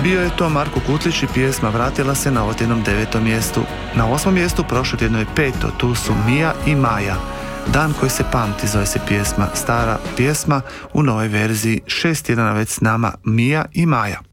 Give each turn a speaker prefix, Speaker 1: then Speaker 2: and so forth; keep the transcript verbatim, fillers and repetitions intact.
Speaker 1: Bio je to Marko Kutlić i pjesma vratila se na otjednom devetom mjestu. Na osmom mjestu prošlo tjedno je peto, tu su Mija i Maja. Dan koji se pamti zove se pjesma, stara pjesma u novoj verziji, šest tjedana već s nama Mija i Maja.